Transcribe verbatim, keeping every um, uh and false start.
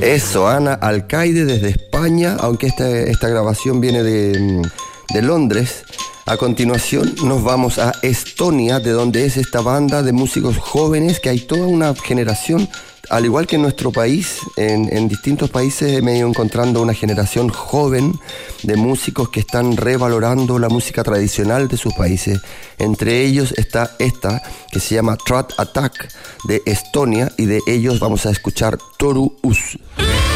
Eso, Ana Alcaide desde España, aunque esta, esta grabación viene de, de Londres. A continuación nos vamos a Estonia, de donde es esta banda de músicos jóvenes, que hay toda una generación, al igual que en nuestro país, en, en distintos países me he ido encontrando una generación joven de músicos que están revalorando la música tradicional de sus países. Entre ellos está esta, que se llama Trad Attack, de Estonia, y de ellos vamos a escuchar Toru Us.